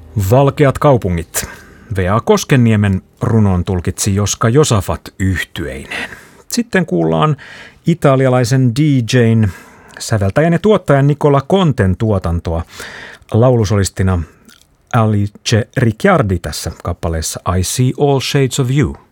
Valkeat kaupungit. V.A. Koskenniemen runon tulkitsi Joska Josafat yhtyeineen. Sitten kuullaan italialaisen DJ:n, säveltäjän ja tuottajan Nicola Conten tuotantoa. Laulusolistina Alice Ricciardi tässä kappaleessa I See All Shades of You.